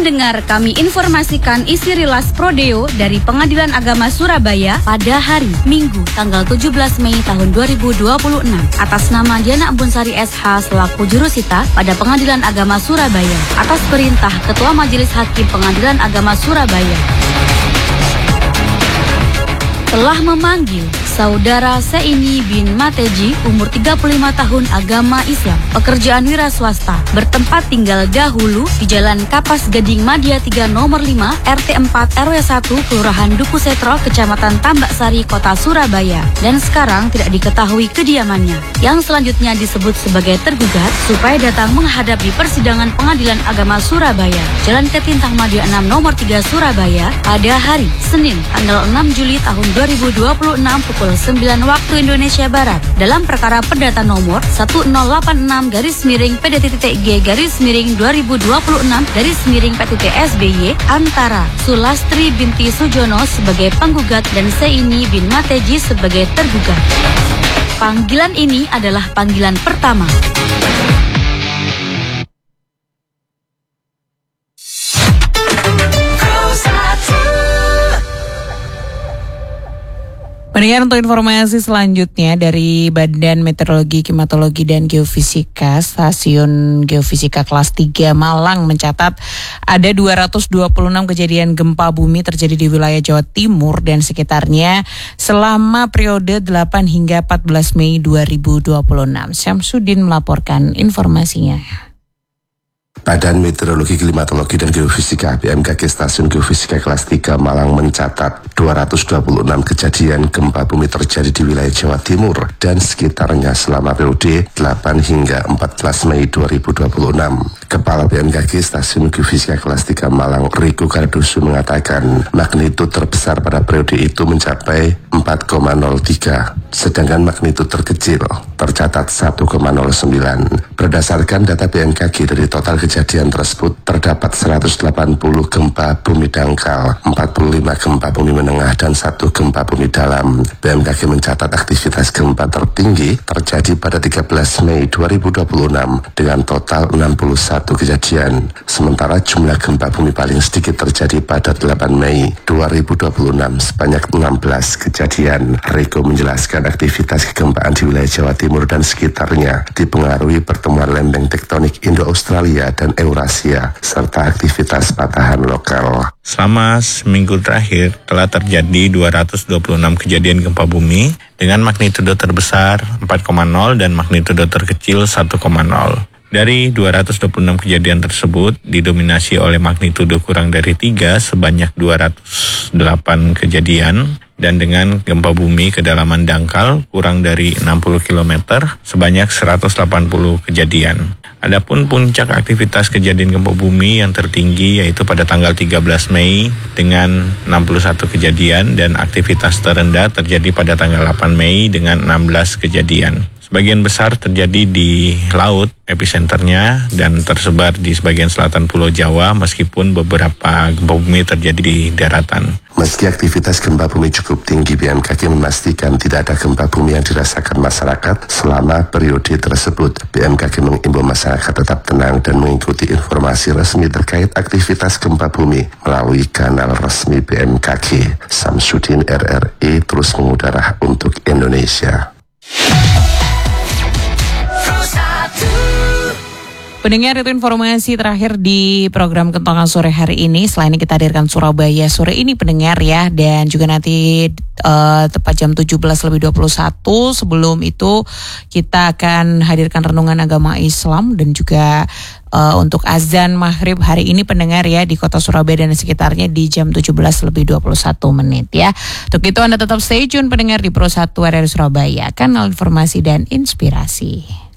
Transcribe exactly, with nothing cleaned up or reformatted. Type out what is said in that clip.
Pendengar, kami informasikan isi rilas Prodeo dari Pengadilan Agama Surabaya pada hari Minggu tanggal tujuh belas Mei tahun dua ribu dua puluh enam atas nama Diana Ambunsari S H selaku jurusita pada Pengadilan Agama Surabaya atas perintah Ketua Majelis Hakim Pengadilan Agama Surabaya telah memanggil Saudara Seini bin Mateji, umur tiga puluh lima tahun, agama Islam, pekerjaan wira swasta, bertempat tinggal dahulu di Jalan Kapas Gading Madya tiga nomor lima, R T empat R W satu, Kelurahan Duku Setro, Kecamatan Tambak Sari, Kota Surabaya, dan sekarang tidak diketahui kediamannya. Yang selanjutnya disebut sebagai tergugat supaya datang menghadap di persidangan Pengadilan Agama Surabaya, Jalan Ketintang Madya enam nomor tiga Surabaya, pada hari Senin tanggal enam Juli tahun dua ribu dua puluh enam pukul sembilan waktu Indonesia Barat dalam perkara perdata nomor satu nol delapan enam garis miring P D T G garis miring dua ribu dua puluh enam garis miring P T T S B Y antara Sulastri binti Sujono sebagai penggugat dan Seini bin Mateji sebagai tergugat. Panggilan ini adalah panggilan pertama. Pendengar, untuk informasi selanjutnya dari Badan Meteorologi, Klimatologi, dan Geofisika, Stasiun Geofisika kelas tiga Malang mencatat ada dua ratus dua puluh enam kejadian gempa bumi terjadi di wilayah Jawa Timur dan sekitarnya selama periode delapan hingga empat belas Mei dua ribu dua puluh enam. Syamsuddin melaporkan informasinya. Badan Meteorologi, Klimatologi, dan Geofisika B M K G Stasiun Geofisika kelas tiga Malang mencatat dua ratus dua puluh enam kejadian gempa bumi terjadi di wilayah Jawa Timur dan sekitarnya selama periode delapan hingga empat belas Mei dua ribu dua puluh enam. Kepala B M K G Stasiun Geofisika kelas tiga Malang, Riko Kardoso, mengatakan magnitud terbesar pada periode itu mencapai empat koma nol tiga, sedangkan magnitud terkecil tercatat satu koma nol sembilan. Berdasarkan data B M K G, dari total kejadian tersebut terdapat seratus delapan puluh gempa bumi dangkal, empat puluh lima gempa bumi menengah, dan satu gempa bumi dalam. B M K G mencatat aktivitas gempa tertinggi terjadi pada tiga belas Mei dua ribu dua puluh enam dengan total enam puluh satu kejadian. Sementara jumlah gempa bumi paling sedikit terjadi pada delapan Mei dua ribu dua puluh enam sebanyak enam belas kejadian. Riko menjelaskan aktivitas kegempaan di wilayah Jawa Timur dan sekitarnya dipengaruhi pertemuan lempeng tektonik Indo-Australia dan Eurasia, serta aktivitas patahan lokal. Selama seminggu terakhir telah terjadi dua ratus dua puluh enam kejadian gempa bumi dengan magnitudo terbesar empat koma nol dan magnitudo terkecil satu koma nol. Dari dua ratus dua puluh enam kejadian tersebut didominasi oleh magnitudo kurang dari tiga sebanyak dua ratus delapan kejadian, dan dengan gempa bumi kedalaman dangkal kurang dari enam puluh kilometer sebanyak seratus delapan puluh kejadian. Adapun puncak aktivitas kejadian gempa bumi yang tertinggi yaitu pada tanggal tiga belas Mei dengan enam puluh satu kejadian, dan aktivitas terendah terjadi pada tanggal delapan Mei dengan enam belas kejadian. Sebagian besar terjadi di laut episenternya dan tersebar di sebagian selatan Pulau Jawa, meskipun beberapa gempa bumi terjadi di daratan. Meski aktivitas gempa bumi cukup tinggi, B M K G memastikan tidak ada gempa bumi yang dirasakan masyarakat selama periode tersebut. B M K G mengimbau masyarakat tetap tenang dan mengikuti informasi resmi terkait aktivitas gempa bumi melalui kanal resmi B M K G. Syamsuddin, R R I, terus mengudara untuk Indonesia. Pendengar, itu informasi terakhir di program Kentongan sore hari ini. Selain ini kita hadirkan Surabaya sore ini, pendengar ya, dan juga nanti uh, tepat jam tujuh belas lebih dua puluh satu. Sebelum itu kita akan hadirkan renungan agama Islam dan juga uh, untuk azan maghrib hari ini, pendengar ya, di kota Surabaya dan sekitarnya di jam tujuh belas lebih dua puluh satu menit ya. Untuk itu Anda tetap stay tune, pendengar, di Pro satu R R I Surabaya, kanal informasi dan inspirasi.